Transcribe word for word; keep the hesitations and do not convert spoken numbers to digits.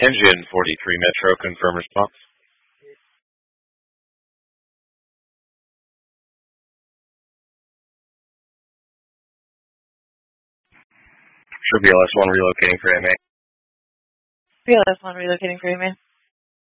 Engine forty-three Metro, confirm response. Sure, B L S one relocating for A M A. B L S one relocating for A M A.